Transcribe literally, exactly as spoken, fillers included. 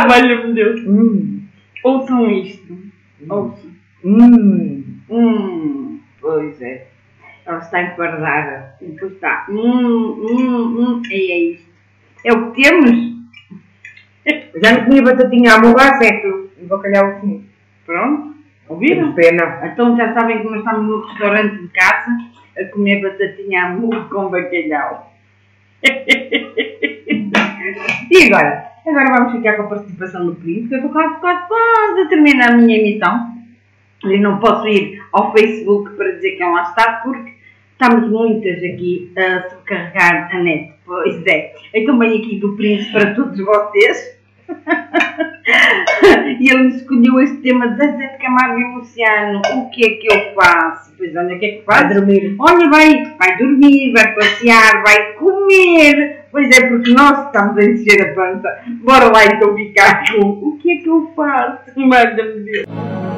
valha-me Deus. Hum. Ouçam isto. Ouçam. Hum. Hum. Pois é. Ela está enfardada. E depois está. Hum, hum, hum. E é isto. É o que temos. Já não comia batatinha à morra há século. E bacalhau assim. Pronto. Ouviram? Que pena. Então já sabem que nós estamos no restaurante de casa a comer batatinha à murro com bacalhau. E agora? Agora vamos ficar com a participação do príncipe, que eu estou quase, quase, quase a terminar a minha emissão. E não posso ir ao Facebook para dizer quem lá está, porque estamos muitas aqui a sobrecarregar a net. Pois é. Então venho aqui do príncipe para todos vocês. E ele escolheu este tema de Zezé de Camargo e Luciano. O que é que eu faço? Pois olha, o que é que faz? Vai dormir. Olha, vai, vai dormir, vai passear, vai comer. Pois é, porque nós estamos a encher a pança. Bora lá então ficar com o que é que eu faço? Manda-me Deus.